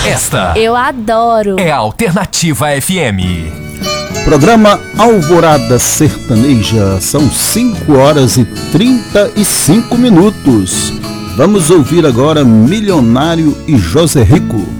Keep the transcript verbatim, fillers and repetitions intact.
Esta eu adoro. É a Alternativa F M. Programa Alvorada Sertaneja. São cinco horas e trinta e cinco minutos. Vamos ouvir agora Milionário e José Rico.